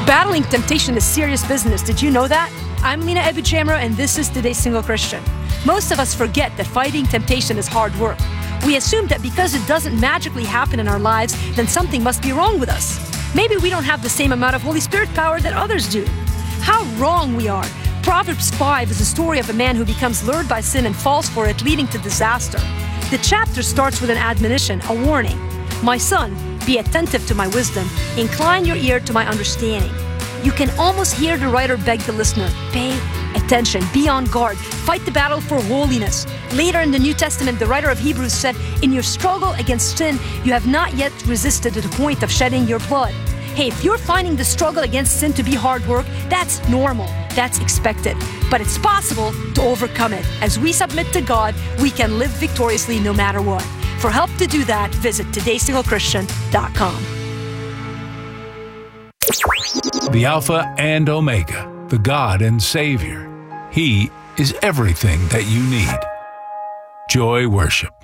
Battling temptation is serious business. Did you know that? I'm Lena Ebujamra, and this is Today's Single Christian. Most of us forget that fighting temptation is hard work. We assume that because it doesn't magically happen in our lives, then something must be wrong with us. Maybe we don't have the same amount of Holy Spirit power that others do. How wrong we are. Proverbs 5 is a story of a man who becomes lured by sin and falls for it, leading to disaster. The chapter starts with an admonition, a warning. My son, be attentive to my wisdom. Incline your ear to my understanding. You can almost hear the writer beg the listener, pay attention, be on guard, fight the battle for holiness. Later in the New Testament, the writer of Hebrews said, in your struggle against sin, you have not yet resisted to the point of shedding your blood. Hey, if you're finding the struggle against sin to be hard work, that's normal, that's expected. But it's possible to overcome it. As we submit to God, we can live victoriously no matter what. For help to do that, visit todaysinglechristian.com. The Alpha and Omega, the God and Savior. He is everything that you need. Joy Worship.